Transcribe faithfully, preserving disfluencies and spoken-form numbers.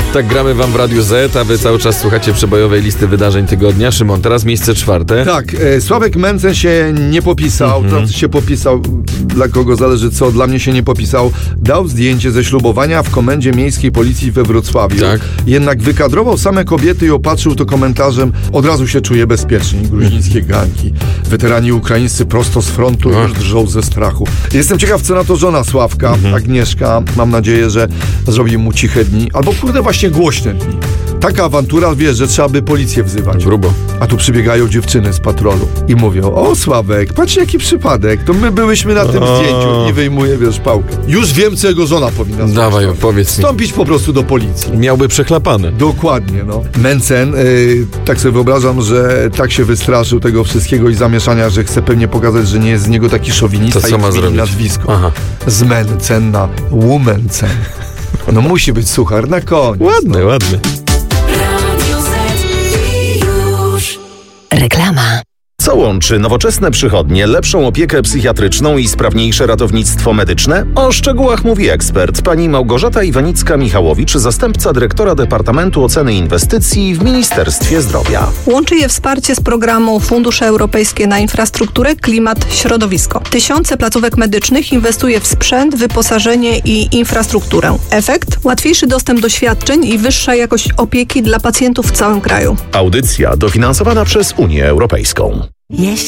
Tak gramy wam w Radiu Z, a wy cały czas słuchacie przebojowej listy wydarzeń tygodnia. Szymon, teraz miejsce czwarte. Tak, e, Sławek Mencen się nie popisał, Mhm. to się popisał, dla kogo zależy co, dla mnie się nie popisał. Dał zdjęcie ze ślubowania w Komendzie Miejskiej Policji we Wrocławiu. Tak. Jednak wykadrował same kobiety i opatrzył to komentarzem: od razu się czuję bezpiecznie. Gruźnickie ganki. Weterani ukraińscy prosto z frontu Ach. już drżą ze strachu. Jestem ciekaw, co na to żona Sławka, Agnieszka. Mam nadzieję, że zrobi mu ciche dni, albo kurde właśnie głośne dni. Taka awantura, wiesz, że trzeba by policję wzywać. Grubo. A tu przybiegają dziewczyny z patrolu i mówią: o Sławek, patrz jaki przypadek, to my byłyśmy na tym O. zdjęciu. I wyjmuje, wiesz, pałkę. Już wiem, co jego żona powinna zrobić. Dawaj, opowiedz mi. Wstąpić po prostu do policji. Miałby przechlapane. Dokładnie, no. Mencen, y, tak sobie wyobrażam, że tak się wystraszył tego wszystkiego i zamieszania, że chce pewnie pokazać, że nie jest z niego taki szowinista To i co ma zmieni zrobić? nazwisko. Aha. Z Mencen na Womencen. No musi być suchar na koniec. Ładny, ładny. Reklama. Co łączy nowoczesne przychodnie, lepszą opiekę psychiatryczną i sprawniejsze ratownictwo medyczne? O szczegółach mówi ekspert, pani Małgorzata Iwanicka-Michałowicz, zastępca dyrektora Departamentu Oceny Inwestycji w Ministerstwie Zdrowia. Łączy je wsparcie z programu Fundusze Europejskie na Infrastrukturę, Klimat, Środowisko. Tysiące placówek medycznych inwestuje w sprzęt, wyposażenie i infrastrukturę. Efekt? Łatwiejszy dostęp do świadczeń i wyższa jakość opieki dla pacjentów w całym kraju. Audycja dofinansowana przez Unię Europejską. Jeśli